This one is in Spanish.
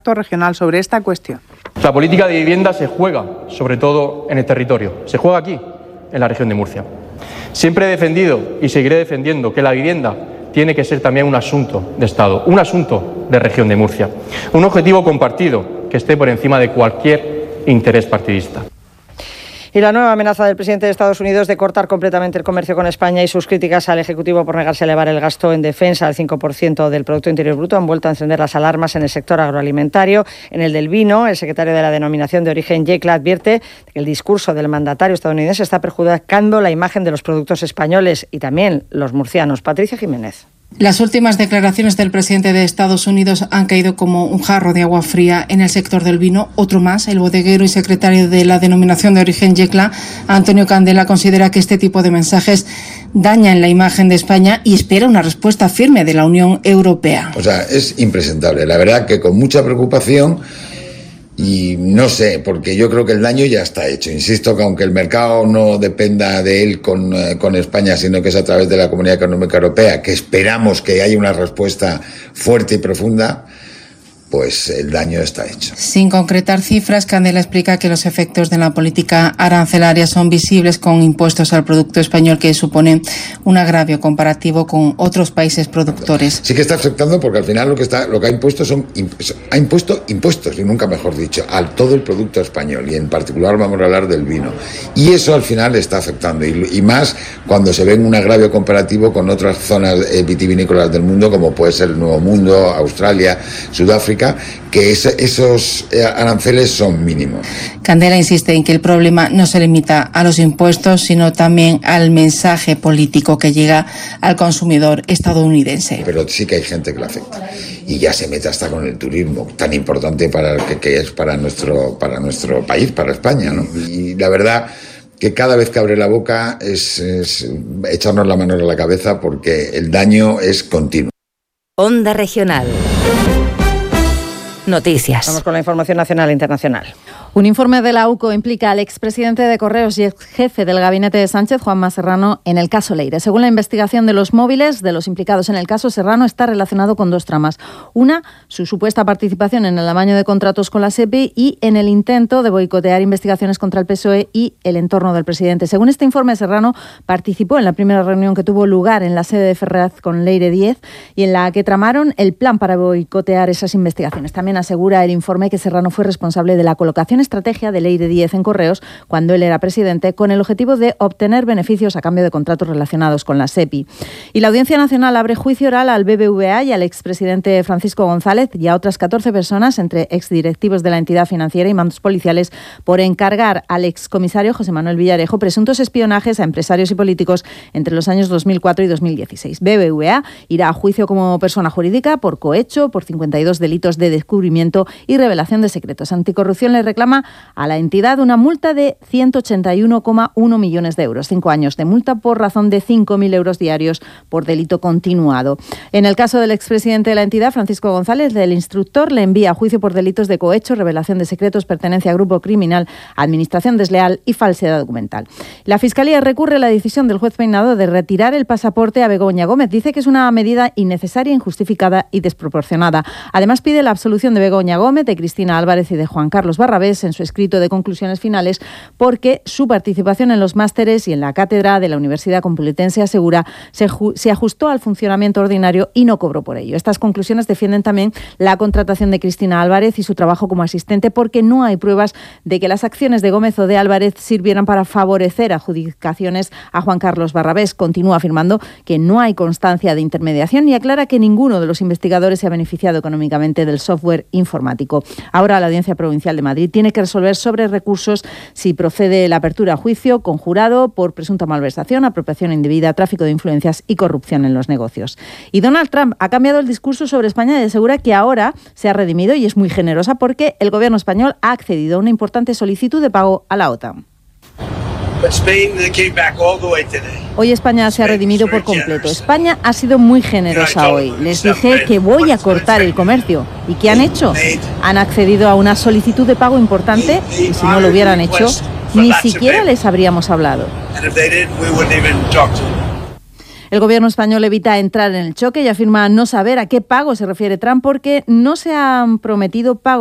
regional sobre esta cuestión. La política de vivienda se juega, sobre todo en el territorio. Se juega aquí, en la región de Murcia. Siempre he defendido y seguiré defendiendo que la vivienda tiene que ser también un asunto de Estado, un asunto de región de Murcia, un objetivo compartido que esté por encima de cualquier interés partidista. Y la nueva amenaza del presidente de Estados Unidos de cortar completamente el comercio con España y sus críticas al Ejecutivo por negarse a elevar el gasto en defensa al 5% del Producto Interior Bruto han vuelto a encender las alarmas en el sector agroalimentario. En el del vino, el secretario de la Denominación de Origen, Yecla, advierte que el discurso del mandatario estadounidense está perjudicando la imagen de los productos españoles y también los murcianos. Patricia Jiménez. Las últimas declaraciones del presidente de Estados Unidos han caído como un jarro de agua fría en el sector del vino. Otro más, el bodeguero y secretario de la Denominación de Origen Yecla, Antonio Candela, considera que este tipo de mensajes dañan la imagen de España y espera una respuesta firme de la Unión Europea. O sea, es impresentable. La verdad que con mucha preocupación. Y no sé, porque yo creo que el daño ya está hecho. Insisto que aunque el mercado no dependa de él con España, sino que es a través de la Comunidad Económica Europea, que esperamos que haya una respuesta fuerte y profunda, pues el daño está hecho. Sin concretar cifras, Candela explica que los efectos de la política arancelaria son visibles con impuestos al producto español que suponen un agravio comparativo con otros países productores. Sí que está afectando porque al final lo que ha impuesto ha impuesto impuestos, y nunca mejor dicho, a todo el producto español, y en particular vamos a hablar del vino. Y eso al final está afectando, y más cuando se ve un agravio comparativo con otras zonas vitivinícolas del mundo, como puede ser el Nuevo Mundo, Australia, Sudáfrica, que esos aranceles son mínimos. Candela insiste en que el problema no se limita a los impuestos, sino también al mensaje político que llega al consumidor estadounidense. Pero sí que hay gente que lo afecta. Y ya se mete hasta con el turismo, tan importante que es para nuestro país, para España, ¿no? Y la verdad que cada vez que abre la boca es echarnos la mano a la cabeza, porque el daño es continuo. Onda Regional. Noticias. Vamos con la información nacional e internacional. Un informe de la UCO implica al expresidente de Correos y exjefe del gabinete de Sánchez, Juanma Serrano, en el caso Leire. Según la investigación de los móviles de los implicados en el caso, Serrano está relacionado con dos tramas. Una, su supuesta participación en el amaño de contratos con la SEPI y en el intento de boicotear investigaciones contra el PSOE y el entorno del presidente. Según este informe, Serrano participó en la primera reunión que tuvo lugar en la sede de Ferraz con Leire 10 y en la que tramaron el plan para boicotear esas investigaciones. También asegura el informe que Serrano fue responsable de la colocación estrategia de Leire 10 en Correos cuando él era presidente, con el objetivo de obtener beneficios a cambio de contratos relacionados con la SEPI. Y la Audiencia Nacional abre juicio oral al BBVA y al expresidente Francisco González y a otras 14 personas, entre exdirectivos de la entidad financiera y mandos policiales, por encargar al excomisario José Manuel Villarejo presuntos espionajes a empresarios y políticos entre los años 2004 y 2016. BBVA irá a juicio como persona jurídica por cohecho, por 52 delitos de descubrimiento y revelación de secretos. Anticorrupción le reclama a la entidad una multa de 181,1 millones de euros, 5 años de multa por razón de 5.000 euros diarios por delito continuado. En el caso del expresidente de la entidad, Francisco González, el instructor le envía a juicio por delitos de cohecho, revelación de secretos, pertenencia a grupo criminal, administración desleal y falsedad documental. La Fiscalía recurre a la decisión del juez Peinado de retirar el pasaporte a Begoña Gómez. Dice que es una medida innecesaria, injustificada y desproporcionada. Además, pide la absolución de Begoña Gómez, de Cristina Álvarez y de Juan Carlos Barrabés en su escrito de conclusiones finales, porque su participación en los másteres y en la cátedra de la Universidad Complutense, asegura, se ajustó al funcionamiento ordinario y no cobró por ello. Estas conclusiones defienden también la contratación de Cristina Álvarez y su trabajo como asistente, porque no hay pruebas de que las acciones de Gómez o de Álvarez sirvieran para favorecer adjudicaciones a Juan Carlos Barrabés. Continúa afirmando que no hay constancia de intermediación y aclara que ninguno de los investigadores se ha beneficiado económicamente del software informático. Ahora la Audiencia Provincial de Madrid tiene que resolver sobre recursos si procede la apertura a juicio con jurado por presunta malversación, apropiación indebida, tráfico de influencias y corrupción en los negocios. Y Donald Trump ha cambiado el discurso sobre España y asegura que ahora se ha redimido y es muy generosa porque el gobierno español ha accedido a una importante solicitud de pago a la OTAN. Hoy España se ha redimido por completo. España ha sido muy generosa hoy. Les dije que voy a cortar el comercio. ¿Y qué han hecho? Han accedido a una solicitud de pago importante y si no lo hubieran hecho, ni siquiera les habríamos hablado. El gobierno español evita entrar en el choque y afirma no saber a qué pago se refiere Trump porque no se han prometido pagos